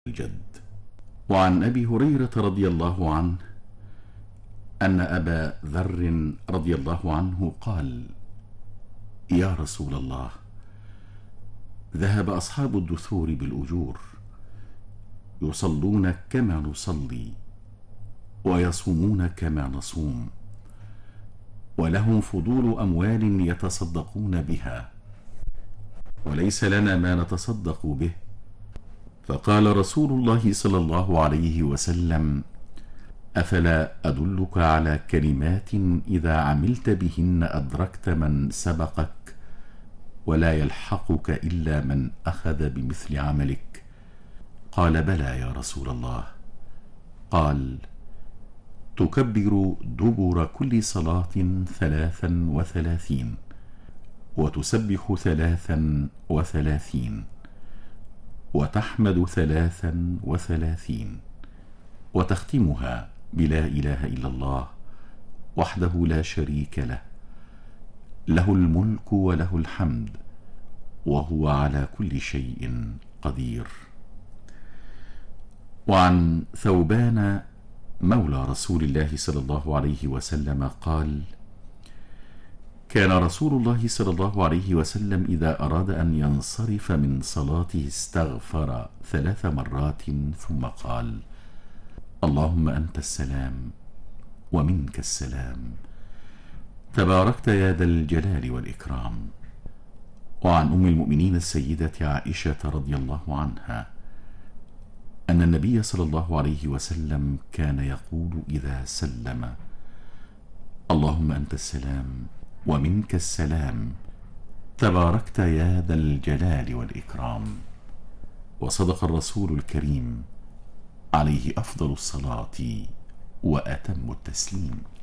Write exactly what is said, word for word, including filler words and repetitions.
الجد. وعن أبي هريرة رضي الله عنه أن أبا ذر رضي الله عنه قال: يا رسول الله، ذهب أصحاب الدثور بالأجور، يصلون كما نصلي ويصومون كما نصوم، ولهم فضول أموال يتصدقون بها، وليس لنا ما نتصدق به. فقال رسول الله صلى الله عليه وسلم: أفلا أدلك على كلمات إذا عملت بهن أدركت من سبقك ولا يلحقك إلا من أخذ بمثل عملك؟ قال: بلى يا رسول الله. قال: تكبر دبر كل صلاة ثلاثا وثلاثين، وتسبح ثلاثا وثلاثين، وتحمد ثلاثا وثلاثين، وتختمها بلا إله إلا الله وحده لا شريك له، له الملك وله الحمد وهو على كل شيء قدير. وعن ثوبان مولى رسول الله صلى الله عليه وسلم قال: كان رسول الله صلى الله عليه وسلم إذا أراد أن ينصرف من صلاته استغفر ثلاث مرات ثم قال: اللهم أنت السلام ومنك السلام، تباركت يا ذا الجلال والإكرام. وعن أم المؤمنين السيدة عائشة رضي الله عنها أن النبي صلى الله عليه وسلم كان يقول إذا سلم: اللهم أنت السلام ومنك السلام، تباركت يا ذا الجلال والإكرام. وصدق الرسول الكريم عليه أفضل الصلاة وأتم التسليم.